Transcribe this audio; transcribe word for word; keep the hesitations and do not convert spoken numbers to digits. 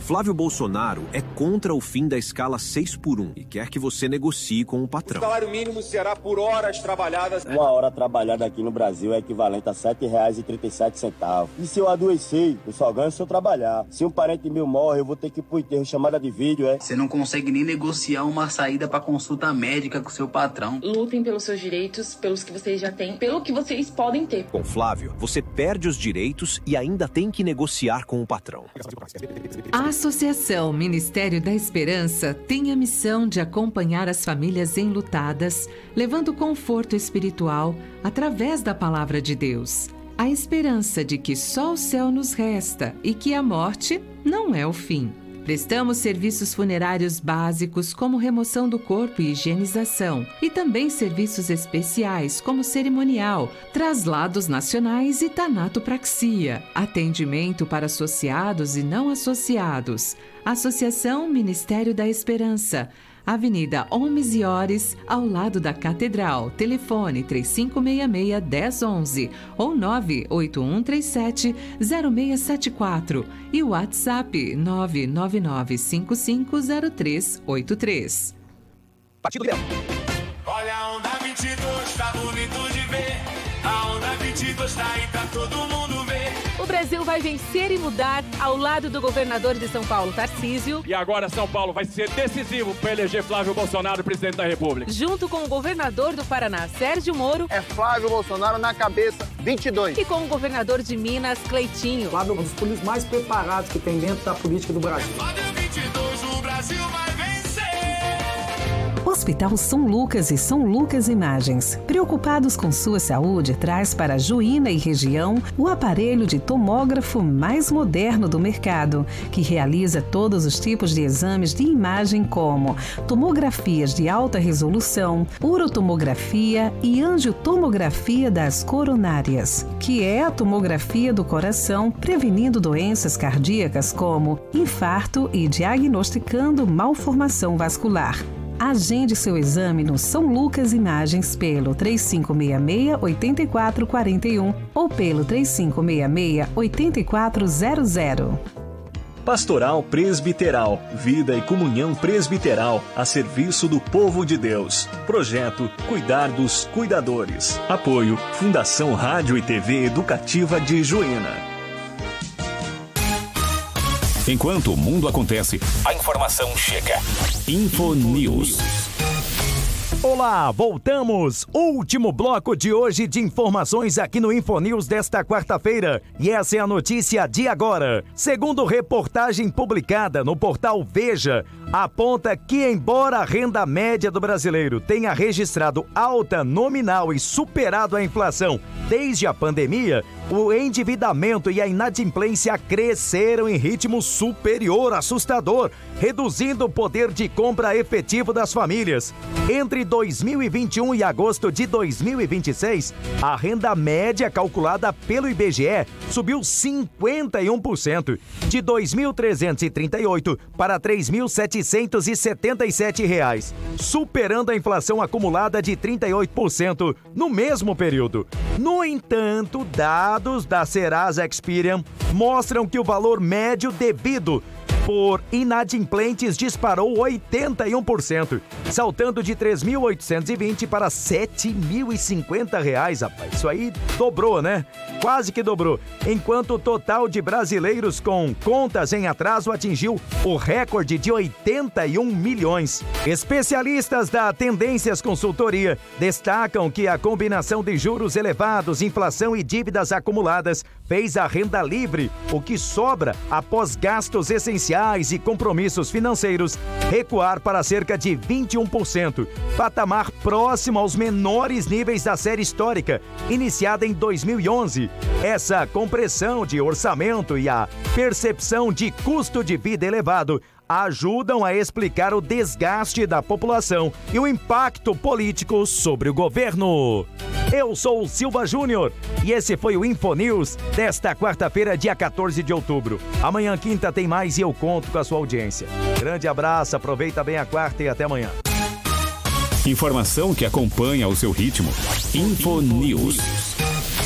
Flávio Bolsonaro é contra o fim da escala seis por um e quer que você negocie com o patrão. O salário mínimo será por horas trabalhadas. Uma hora trabalhada aqui no Brasil é equivalente a sete reais e trinta e sete centavos. E se eu adoecer, eu só ganho se eu trabalhar. Se um parente meu morre, eu vou ter que ir pro enterro, chamada de vídeo, é? Você não consegue nem negociar uma saída pra consulta médica com seu patrão. Lutem pelos seus direitos, pelos que vocês já têm, pelo que vocês podem ter. Com Flávio, você perde os direitos e ainda tem que negociar com o patrão. A Associação Ministério da Esperança tem a missão de acompanhar as famílias enlutadas, levando conforto espiritual através da palavra de Deus. A esperança de que só o céu nos resta e que a morte não é o fim. Prestamos serviços funerários básicos como remoção do corpo e higienização, e também serviços especiais como cerimonial, traslados nacionais e tanatopraxia, atendimento para associados e não associados. Associação Ministério da Esperança, Avenida Homes e Ores, ao lado da Catedral. Telefone três cinco seis seis, um zero um um ou nove oito um três sete, zero seis sete quatro e o WhatsApp nove nove nove cinco cinco zero três oito três. Partido Leão. Olha a onda vinte e dois, tá bonito de ver. A onda vinte e dois tá aí pra todo mundo ver. O Brasil vai vencer e mudar ao lado do governador de São Paulo, Tarcísio. E agora São Paulo vai ser decisivo para eleger Flávio Bolsonaro presidente da República. Junto com o governador do Paraná, Sérgio Moro. É Flávio Bolsonaro na cabeça, vinte e dois. E com o governador de Minas, Cleitinho. Flávio é um dos políticos mais preparados que tem dentro da política do Brasil. Flávio vinte e dois, o Brasil vai vencer. Hospital São Lucas e São Lucas Imagens, preocupados com sua saúde, traz para Juína e região o aparelho de tomógrafo mais moderno do mercado, que realiza todos os tipos de exames de imagem como tomografias de alta resolução, urotomografia e angiotomografia das coronárias, que é a tomografia do coração, prevenindo doenças cardíacas como infarto e diagnosticando malformação vascular. Agende seu exame no São Lucas Imagens pelo três cinco seis seis, oito quatro quatro um ou pelo três cinco seis seis, oito quatro zero zero. Pastoral Presbiteral, vida e comunhão presbiteral a serviço do povo de Deus. Projeto Cuidar dos Cuidadores. Apoio Fundação Rádio e T V Educativa de Juína. Enquanto o mundo acontece, a informação chega. InfoNews. Olá, voltamos! Último bloco de hoje de informações aqui no InfoNews desta quarta-feira. E essa é a notícia de agora. Segundo reportagem publicada no portal Veja, aponta que embora a renda média do brasileiro tenha registrado alta nominal e superado a inflação desde a pandemia, o endividamento e a inadimplência cresceram em ritmo superior, assustador, reduzindo o poder de compra efetivo das famílias. Entre dois mil e vinte e um e agosto de dois mil e vinte e seis, a renda média calculada pelo I B G E subiu cinquenta e um por cento, de dois mil trezentos e trinta e oito para três mil setecentos e setenta e sete reais, superando a inflação acumulada de trinta e oito por cento no mesmo período. No entanto, dados da Serasa Experian mostram que o valor médio devido por inadimplentes disparou oitenta e um por cento, saltando de três mil oitocentos e vinte para sete mil e cinquenta reais, rapaz. Isso aí dobrou, né? Quase que dobrou. Enquanto o total de brasileiros com contas em atraso atingiu o recorde de oitenta e um milhões. Especialistas da Tendências Consultoria destacam que a combinação de juros elevados, inflação e dívidas acumuladas fez a renda livre, o que sobra após gastos essenciais e compromissos financeiros, recuar para cerca de vinte e um por cento, patamar próximo aos menores níveis da série histórica, iniciada em dois mil e onze. Essa compressão de orçamento e a percepção de custo de vida elevado ajudam a explicar o desgaste da população e o impacto político sobre o governo. Eu sou o Silva Júnior e esse foi o InfoNews desta quarta-feira, dia quatorze de outubro. Amanhã, quinta, tem mais e eu conto com a sua audiência. Grande abraço, aproveita bem a quarta e até amanhã. Informação que acompanha o seu ritmo. InfoNews.